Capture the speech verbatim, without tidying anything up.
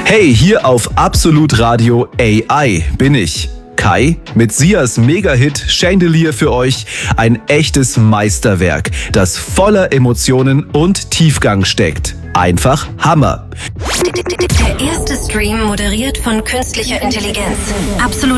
Hey, hier auf Absolut Radio A I bin ich, Kai, mit Sias Mega-Hit Chandelier für euch. Ein echtes Meisterwerk, das voller Emotionen und Tiefgang steckt. Einfach Hammer. Der erste Stream moderiert von künstlicher Intelligenz. Absolut